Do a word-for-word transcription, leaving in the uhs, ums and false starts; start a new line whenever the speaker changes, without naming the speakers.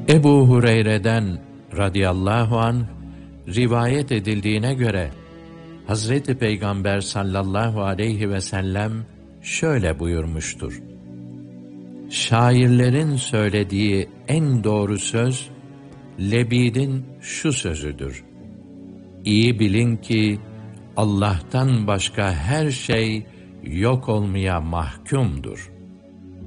Ebu Hureyre'den radıyallahu anh rivayet edildiğine göre Hazreti Peygamber sallallahu aleyhi ve sellem şöyle buyurmuştur: Şairlerin söylediği en doğru söz, Lebid'in şu sözüdür: İyi bilin ki Allah'tan başka her şey yok olmaya mahkumdur.